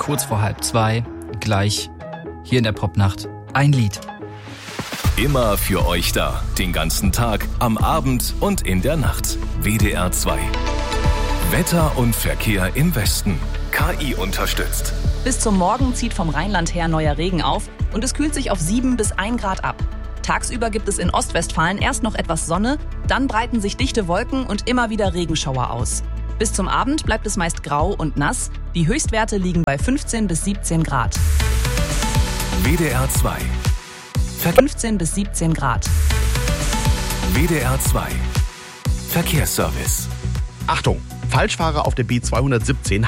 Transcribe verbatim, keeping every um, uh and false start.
kurz vor halb zwei. Gleich hier in der Popnacht ein Lied. Immer für euch da, den ganzen Tag, am Abend und in der Nacht. W D R zwei. Wetter und Verkehr im Westen. K I unterstützt. Bis zum Morgen zieht vom Rheinland her neuer Regen auf und es kühlt sich auf sieben bis ein Grad ab. Tagsüber gibt es in Ostwestfalen erst noch etwas Sonne, dann breiten sich dichte Wolken und immer wieder Regenschauer aus. Bis zum Abend bleibt es meist grau und nass. Die Höchstwerte liegen bei fünfzehn bis siebzehn Grad. W D R zwei. fünfzehn bis siebzehn Grad. W D R zwei. Verkehrsservice. Achtung, Falschfahrer auf der B zweihundertsiebzehn